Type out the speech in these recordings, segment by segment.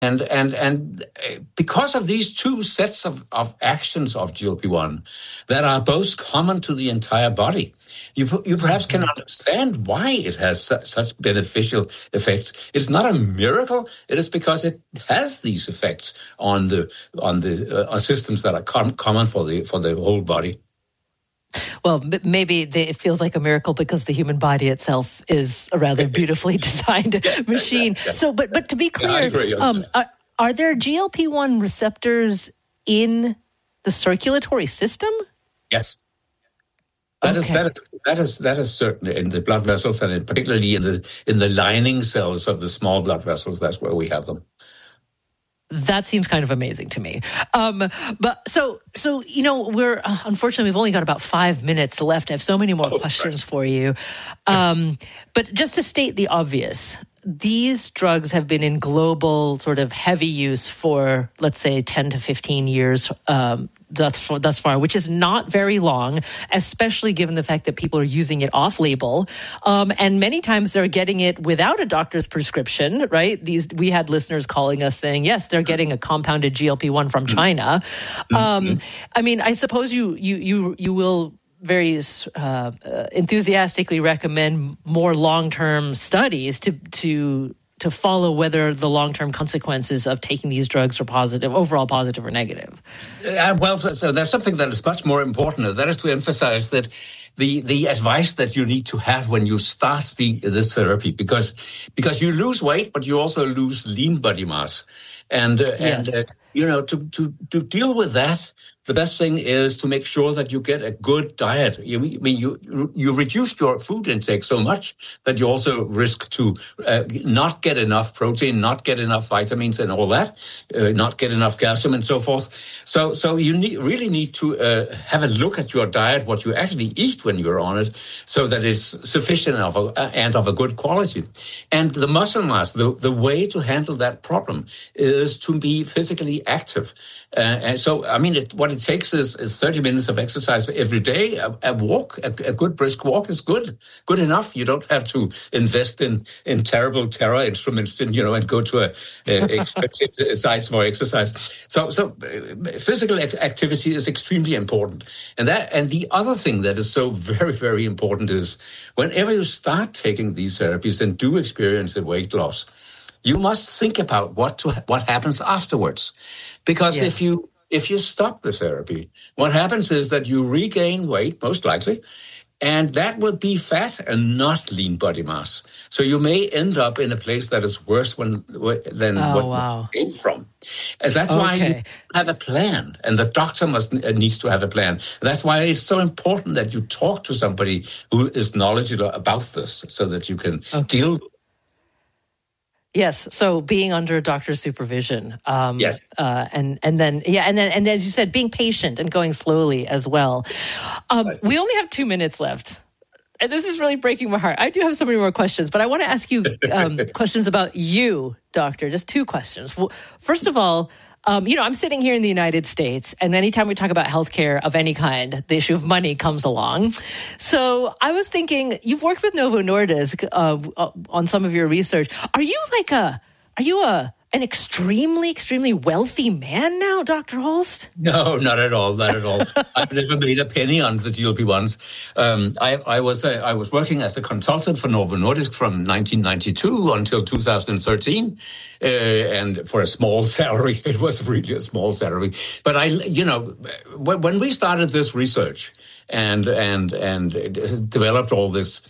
And because of these two sets of actions of GLP-1 that are both common to the entire body, you perhaps can understand why it has such beneficial effects. It's not a miracle. It is because it has these effects on the systems that are common for the whole body. Well, maybe it feels like a miracle because the human body itself is a rather beautifully designed machine. So, but to be clear, I agree. Are there GLP-1 receptors in the circulatory system? Yes. That is certainly in the blood vessels, and particularly in the lining cells of the small blood vessels. That's where we have them. That seems kind of amazing to me. But so we're unfortunately we've only got about 5 minutes left. I have so many more questions for you. But just to state the obvious, these drugs have been in global sort of heavy use for, let's say, 10 to 15 years thus far, which is not very long, especially given the fact that people are using it off-label. And many times they're getting it without a doctor's prescription, right? We had listeners calling us saying, yes, they're getting a compounded GLP-1 from China. I mean, I suppose you will very enthusiastically recommend more long-term studies to follow whether the long-term consequences of taking these drugs are positive, overall positive or negative. So there's something that is much more important. That is to emphasize that the advice that you need to have when you start this therapy, because you lose weight, but you also lose lean body mass, and to deal with that, the best thing is to make sure that you get a good diet. You reduce your food intake so much that you also risk to not get enough protein, not get enough vitamins and all that, not get enough calcium and so forth. So you really need to have a look at your diet, what you actually eat when you're on it, so that it's sufficient and of a good quality. And the muscle mass, the way to handle that problem is to be physically active. And so, I mean, what it takes is 30 minutes of exercise every day. A walk, a good brisk walk is good enough. You don't have to invest in terrible terror instruments and go to a expensive sites for exercise. So physical activity is extremely important. And the other thing that is so very, very important is whenever you start taking these therapies and do experience a weight loss, you must think about what happens afterwards. Because if you stop the therapy, what happens is that you regain weight, most likely, and that will be fat and not lean body mass. So you may end up in a place that is worse than what you came from. As that's why you have a plan, and the doctor needs to have a plan. That's why it's so important that you talk to somebody who is knowledgeable about this, so that you can deal with it. Yes. So being under doctor's supervision, and then as you said, being patient and going slowly as well. We only have 2 minutes left. And this is really breaking my heart. I do have so many more questions, but I want to ask you questions about you, doctor. Just 2 questions. Well, first of all, I'm sitting here in the United States, and anytime we talk about healthcare of any kind, the issue of money comes along. So I was thinking, you've worked with Novo Nordisk on some of your research. Are you an extremely, extremely wealthy man now, Dr. Holst? No, not at all. Not at all. I've never made a penny on the GLP-1s. I was working as a consultant for Novo Nordisk from 1992 until 2013, and for a small salary. It was really a small salary. But when we started this research and developed all this,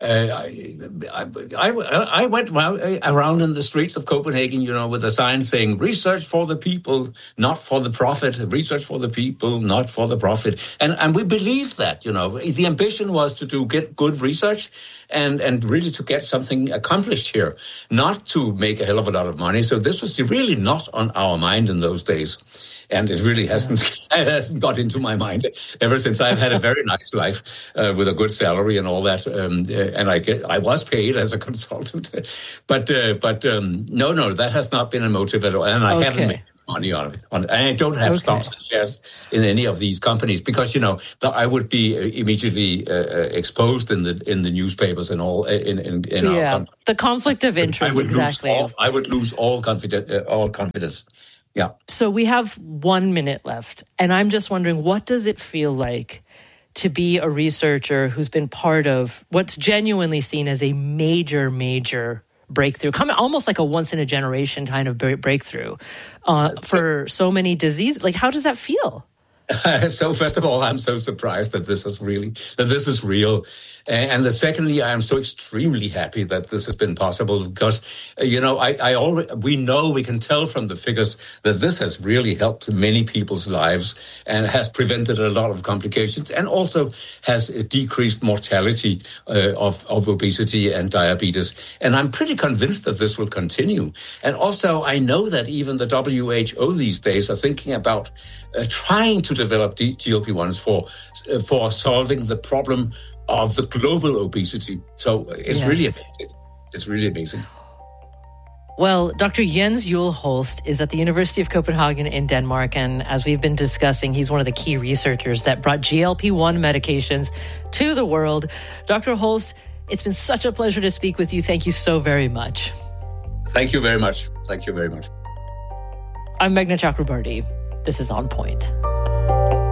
I went around in the streets of Copenhagen, with a sign saying "Research for the people, not for the profit." Research for the people, not for the profit. And we believed that. The ambition was to get good research and really to get something accomplished here, not to make a hell of a lot of money. So this was really not on our mind in those days. And it really hasn't got into my mind ever since. I've had a very nice life with a good salary and all that, and I was paid as a consultant. But no, that has not been a motive at all, and I haven't made money on it. And I don't have stocks and shares in any of these companies because, I would be immediately exposed in the newspapers and all in our country. The conflict of interest, I would lose all confidence. Yeah. So we have 1 minute left, and I'm just wondering, what does it feel like to be a researcher who's been part of what's genuinely seen as a major, major breakthrough, almost like a once-in-a-generation kind of breakthrough for so many diseases? Like, how does that feel? So first of all, I'm so surprised that this is real. And secondly, I am so extremely happy that this has been possible because, we can tell from the figures that this has really helped many people's lives and has prevented a lot of complications and also has decreased mortality of obesity and diabetes. And I'm pretty convinced that this will continue. And also, I know that even the WHO these days are thinking about trying to develop GLP-1s for solving the problem of the global obesity. So it's really amazing. It's really amazing. Well, Dr. Jens Juul Holst is at the University of Copenhagen in Denmark. And as we've been discussing, he's one of the key researchers that brought GLP-1 medications to the world. Dr. Holst, it's been such a pleasure to speak with you. Thank you so very much. Thank you very much. Thank you very much. I'm Meghna Chakrabarty. This is On Point.